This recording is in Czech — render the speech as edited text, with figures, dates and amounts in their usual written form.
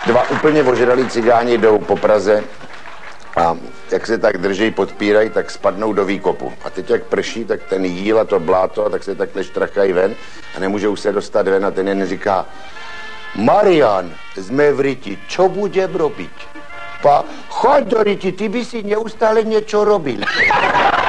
Dva úplně ožralí cigáni jdou po Praze a jak se tak drží, podpírají, tak spadnou do výkopu. A teď jak prší, tak ten jíl a to bláto, tak se takhle štrachají ven a nemůžou se dostat ven a ten jen říká: Marian, jsme v ryti, čo budem robiť? Pa, choď do ryti, ty by si neustále něco robil.